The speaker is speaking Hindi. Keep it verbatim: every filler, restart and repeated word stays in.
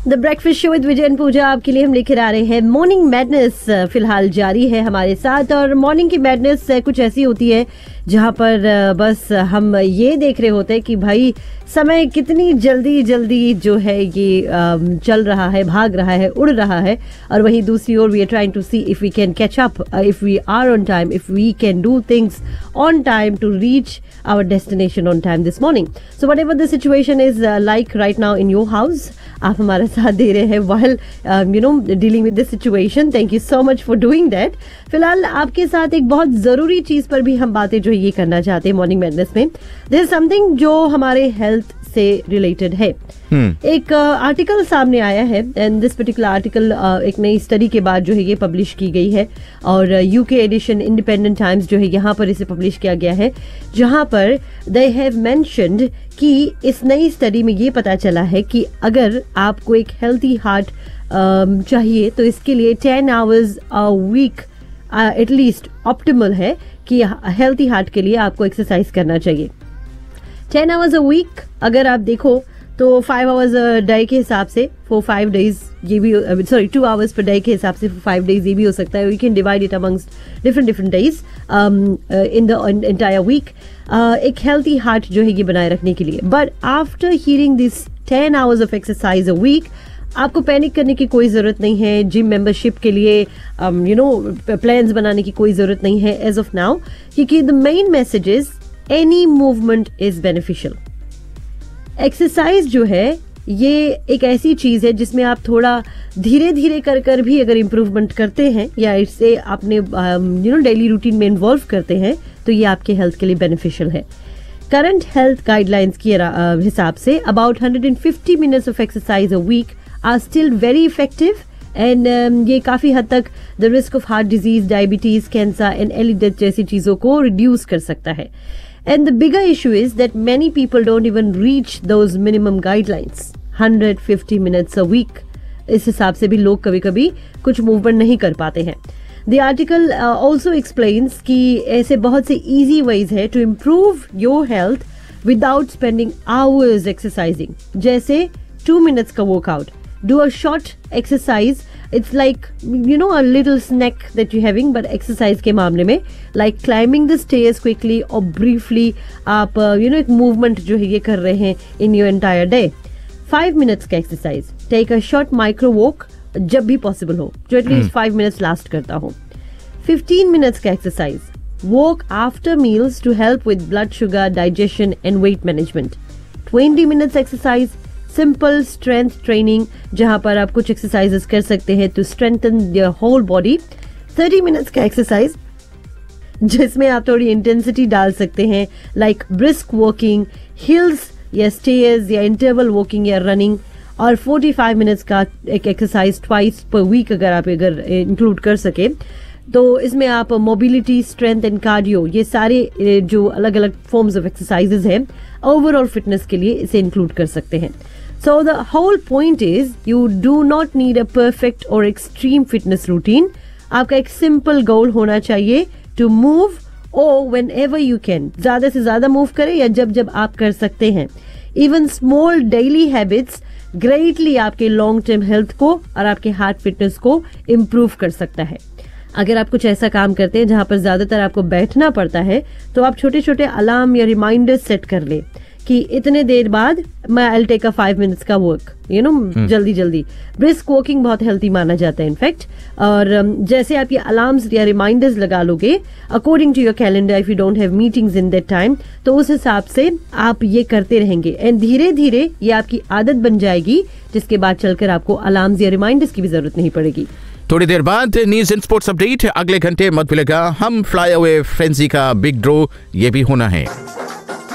The breakfast show with Vijay and पूजा आपके लिए हम लेकर आ रहे हैं मॉर्निंग मैडनेस। फिलहाल जारी है हमारे साथ, और मॉर्निंग की मैडनेस कुछ ऐसी होती है जहां पर बस हम ये देख रहे होते हैं कि भाई समय कितनी जल्दी जल्दी जो है ये चल रहा है, भाग रहा है, उड़ रहा है, और वहीं दूसरी ओर we are trying to see if we can catch up, if we are on time, if we can do things on time to reach our destination on time this morning. So whatever the situation is uh, like right now in your house, आप हमारा साथ दे रहे हैं while um, you know dealing with this situation. Thank you so much for doing that. फिलहाल आपके साथ एक बहुत जरूरी चीज पर भी हम बातें जो ये करना चाहते हैं मॉर्निंग मैडनेस में. There is something जो हमारे हेल्थ से रिलेटेड है. hmm. एक आर्टिकल uh, सामने आया है, एंड दिस पर्टिकुलर आर्टिकल एक नई स्टडी के बाद जो है ये पब्लिश की गई है, और यूके एडिशन इंडिपेंडेंट टाइम्स जो है यहाँ पर इसे पब्लिश किया गया है, जहाँ पर दे हैव मेंशन्ड कि इस नई स्टडी में ये पता चला है कि अगर आपको एक हेल्थी हार्ट uh, चाहिए तो इसके लिए ten hours a week at least optimal है कि हेल्थी हार्ट के लिए आपको एक्सरसाइज करना चाहिए. टेन आवर्स अ वीक अगर आप देखो तो फाइव आवर्स डे के हिसाब से फॉर फाइव डेज ये भी, sorry two hours per day के हिसाब से फॉर फाइव डेज ये भी हो सकता है. We can divide it amongst different different days in the entire week, एक हेल्थी हार्ट जो है ये बनाए रखने के लिए. But after hearing this ten hours of exercise a week, आपको पैनिक करने की कोई जरूरत नहीं है. जिम मेंबरशिप के लिए यू नो प्लान्स बनाने की कोई जरूरत नहीं है एज ऑफ नाउ, क्योंकि the main message is any movement is beneficial. Exercise जो है ये एक ऐसी चीज है जिसमें आप थोड़ा धीरे धीरे कर कर भी अगर इम्प्रूवमेंट करते हैं या इससे अपने यू नो डेली रूटीन में इन्वॉल्व करते हैं तो ये आपके हेल्थ के लिए बेनिफिशियल है. करंट हेल्थ गाइडलाइंस के हिसाब say about one hundred fifty minutes of exercise a week are still very effective, and um, ये काफी हद तक the risk of heart disease, diabetes, cancer and early death जैसी चीजों को रिड्यूस कर सकता है. And the bigger issue is that many people don't even reach those minimum guidelines. one hundred fifty minutes a week. इस हिसाब से भी लोग कभी कभी कुछ मूवमेंट नहीं कर पाते हैं. The article uh, also explains कि ऐसे बहुत से easy ways है to improve your health without spending hours exercising. जैसे two minutes का workout. Do a short exercise. It's like, you know, a little snack that you're having, but exercise के मामले में like climbing the stairs quickly or briefly आप uh, you know एक movement जो है ये कर रहे हैं in your entire day. Five minutes का exercise. Take a short micro walk जब भी possible हो, जो at least five minutes last करता हो. Fifteen minutes का exercise. Walk after meals to help with blood sugar, digestion and weight management. Twenty minutes exercise. Simple strength training जहां पर आप कुछ एक्सरसाइजेस कर सकते हैं to strengthen your whole body. Thirty minutes का एक्सरसाइज जिसमें आप थोड़ी इंटेंसिटी डाल सकते हैं, लाइक ब्रिस्क वॉकिंग, हिल्स या स्टेयर्स या इंटरवल वॉकिंग या रनिंग. और फोर्टी फाइव मिनट्स का एक एक्सरसाइज ट्वाइस पर वीक अगर आप अगर इंक्लूड कर सके तो इसमें आप मोबिलिटी, स्ट्रेंथ एंड कार्डियो ये सारे जो अलग अलग फॉर्म्स ऑफ एक्सरसाइजेज हैं ओवरऑल फिटनेस के लिए इसे इंक्लूड कर सकते हैं. So the whole point is you do not need a perfect or extreme fitness routine. आपका एक simple goal होना चाहिए to move or whenever you can. ज्यादा से ज्यादा move करें या जब जब आप कर सकते हैं. Even small daily habits greatly आपके long term health को और आपके heart fitness को improve कर सकता है. अगर आप कुछ ऐसा काम करते हैं जहां पर ज्यादातर आपको बैठना पड़ता है तो आप छोटे छोटे अलार्म या रिमाइंडर्स सेट कर ले कि इतने देर बाद मैं I take a five minutes का वर्क, यू नो जल्दी जल्दी. ब्रिस्क वॉकिंग बहुत हेल्थी माना जाता है इनफैक्ट. और um, जैसे आप ये अलार्म्स या रिमाइंडर्स लगा लोगे according to your calendar, if you don't have meetings in that time, तो उस हिसाब से आप ये करते रहेंगे एंड धीरे धीरे ये आपकी आदत बन जाएगी, जिसके बाद चलकर आपको अलार्म्स या रिमाइंडर्स की भी जरूरत नहीं पड़ेगी. थोड़ी देर बाद न्यूज एंड स्पोर्ट्स अपडेट. अगले घंटे मत भूलेगा हम फ्लाई अवे फ्रेंजी का बिग ड्रॉ ये भी होना है.